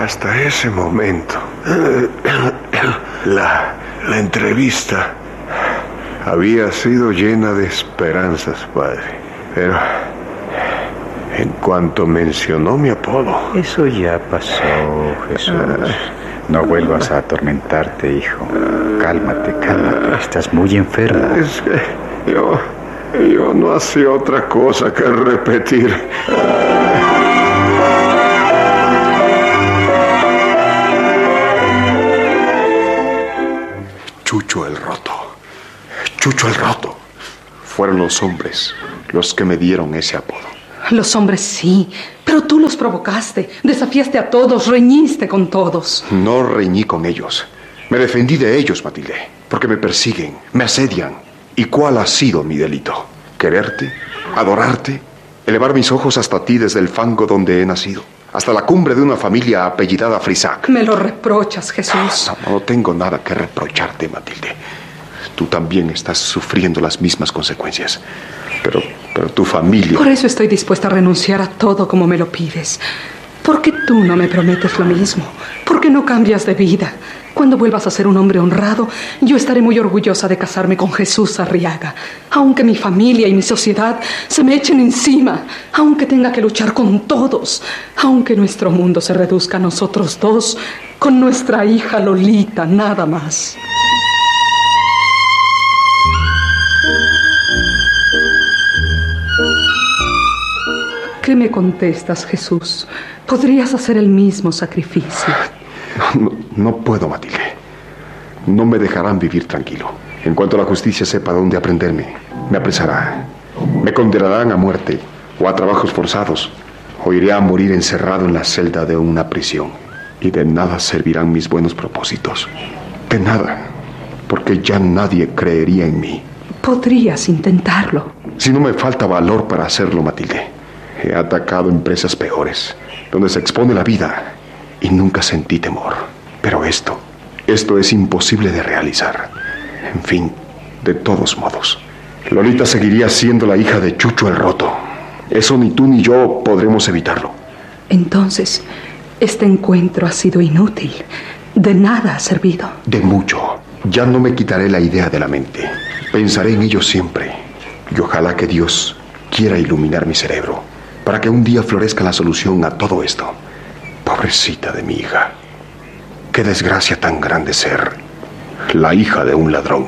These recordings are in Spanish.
Hasta ese momento, la entrevista había sido llena de esperanzas, padre. Pero en cuanto mencionó mi apodo... Eso ya pasó, Jesús. No vuelvas a atormentarte, hijo. Cálmate. Estás muy enfermo. Es que yo no hacía otra cosa que repetir. Chucho el Roto. Chucho el Roto. Fueron los hombres los que me dieron ese apodo. Los hombres sí, pero tú los provocaste. Desafiaste a todos, reñiste con todos. No reñí con ellos. Me defendí de ellos, Matilde, porque me persiguen, me asedian. ¿Y cuál ha sido mi delito? ¿Quererte? ¿Adorarte? ¿Elevar mis ojos hasta ti desde el fango donde he nacido? ¿Hasta la cumbre de una familia apellidada Frisac? Me lo reprochas, Jesús. No tengo nada que reprocharte, Matilde. Tú también estás sufriendo las mismas consecuencias. Pero tu familia... Por eso estoy dispuesta a renunciar a todo como me lo pides. ¿Por qué tú no me prometes lo mismo? ¿Por qué no cambias de vida? Cuando vuelvas a ser un hombre honrado, yo estaré muy orgullosa de casarme con Jesús Arriaga. Aunque mi familia y mi sociedad se me echen encima, aunque tenga que luchar con todos, aunque nuestro mundo se reduzca a nosotros dos, con nuestra hija Lolita, nada más. ¿Qué me contestas, Jesús? ¿Podrías hacer el mismo sacrificio? No puedo, Matilde. No me dejarán vivir tranquilo. En cuanto la justicia sepa dónde aprenderme, me apresará. Me condenarán a muerte o a trabajos forzados, o iré a morir encerrado en la celda de una prisión. Y de nada servirán mis buenos propósitos. De nada, porque ya nadie creería en mí. Podrías intentarlo. Si no me falta valor para hacerlo, Matilde. He atacado empresas peores, donde se expone la vida, y nunca sentí temor. Pero esto es imposible de realizar. En fin, de todos modos, Lolita seguiría siendo la hija de Chucho el Roto. Eso ni tú ni yo podremos evitarlo. Entonces, este encuentro ha sido inútil. De nada ha servido. De mucho. Ya no me quitaré la idea de la mente. Pensaré en ello siempre. Y ojalá que Dios quiera iluminar mi cerebro, para que un día florezca la solución a todo esto. Pobrecita de mi hija. Qué desgracia tan grande ser la hija de un ladrón.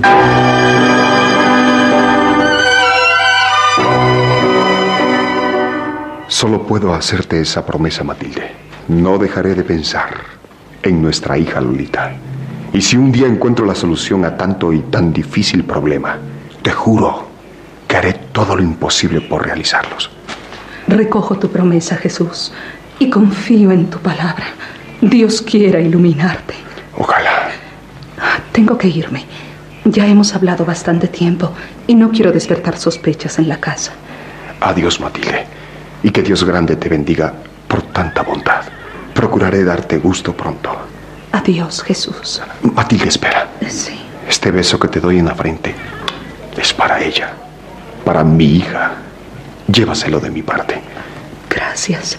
Solo puedo hacerte esa promesa, Matilde. No dejaré de pensar en nuestra hija Lolita. Y si un día encuentro la solución a tanto y tan difícil problema, te juro que haré todo lo imposible por realizarlos. Recojo tu promesa, Jesús, y confío en tu palabra. Dios quiera iluminarte. Ojalá. Tengo que irme. Ya hemos hablado bastante tiempo y no quiero despertar sospechas en la casa. Adiós, Matilde, y que Dios grande te bendiga por tanta bondad. Procuraré darte gusto pronto. Adiós, Jesús. Matilde, espera. Sí. Este beso que te doy en la frente es para ella, para mi hija. Llévaselo de mi parte. Gracias.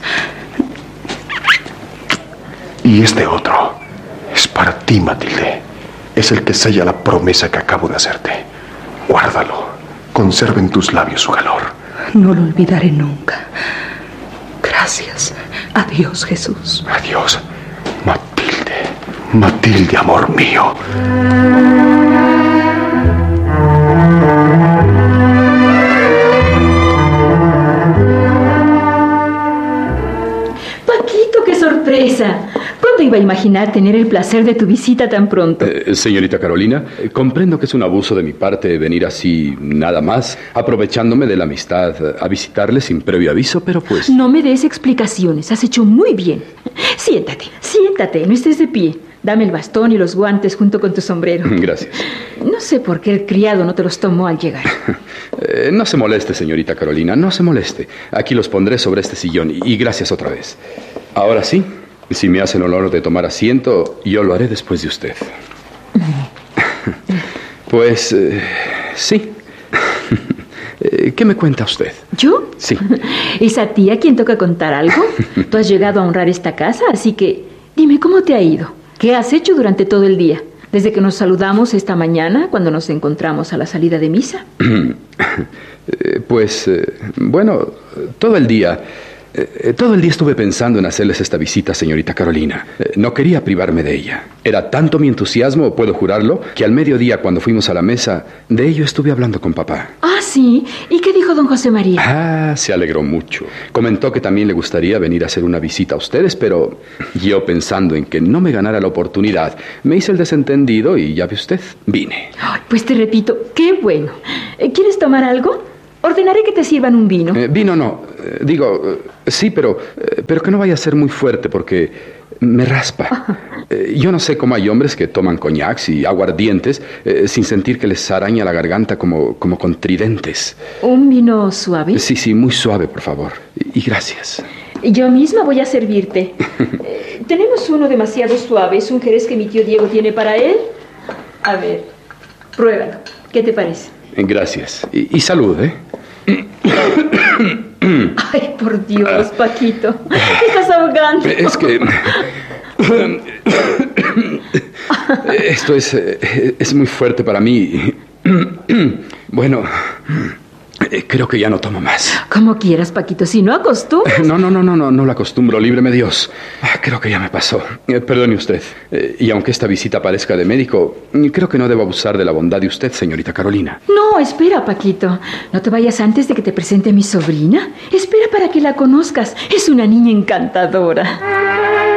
Y este otro es para ti, Matilde. Es el que sella la promesa que acabo de hacerte. Guárdalo. Conserva en tus labios su calor. No lo olvidaré nunca. Gracias. Adiós, Jesús. Adiós, Matilde. Matilde, amor mío. Paquito, qué sorpresa. ¿Cuándo iba a imaginar tener el placer de tu visita tan pronto? Señorita Carolina, comprendo que es un abuso de mi parte venir así, nada más, aprovechándome de la amistad, a visitarle sin previo aviso, pero pues... No me des explicaciones, has hecho muy bien. Siéntate, no estés de pie. Dame el bastón y los guantes junto con tu sombrero. Gracias. No sé por qué el criado no te los tomó al llegar. No se moleste, señorita Carolina, no se moleste. Aquí los pondré sobre este sillón y gracias otra vez. Ahora sí, si me hace el honor de tomar asiento, yo lo haré después de usted. Pues, sí. ¿Qué me cuenta usted? ¿Yo? Sí. ¿Es a ti a quien toca contar algo? Tú has llegado a honrar esta casa, así que Dime, ¿cómo te ha ido? ¿Qué has hecho durante todo el día? Desde que nos saludamos esta mañana, cuando nos encontramos a la salida de misa. Bueno, todo el día estuve pensando en hacerles esta visita, señorita Carolina. No quería privarme de ella. Era tanto mi entusiasmo, puedo jurarlo, que al mediodía, cuando fuimos a la mesa, de ello estuve hablando con papá. Ah, sí. ¿Y qué dijo don José María? Se alegró mucho. Comentó que también le gustaría venir a hacer una visita a ustedes, pero yo, pensando en que no me ganara la oportunidad, me hice el desentendido y ya ve usted, vine. Ay, pues te repito, qué bueno. ¿Quieres tomar algo? Ordenaré que te sirvan un vino. Vino no. Sí, pero que no vaya a ser muy fuerte porque me raspa. Yo no sé cómo hay hombres que toman coñacs y aguardientes sin sentir que les araña la garganta como con tridentes. ¿Un vino suave? Sí, muy suave, por favor. Y gracias. Yo misma voy a servirte. Tenemos uno demasiado suave. Es un jerez que mi tío Diego tiene para él. A ver, pruébalo. ¿Qué te parece? Gracias. Y salud, ¿eh? Ay, por Dios, Paquito. Te estás ahogando. Es que... Esto es muy fuerte para mí. Bueno, creo que ya no tomo más. Como quieras, Paquito. Si no acostumbras... No lo acostumbro. Líbreme Dios. Creo que ya me pasó. Perdone usted. Y aunque esta visita parezca de médico, creo que no debo abusar de la bondad de usted, señorita Carolina. No, espera, Paquito. No te vayas antes de que te presente a mi sobrina. Espera para que la conozcas. Es una niña encantadora.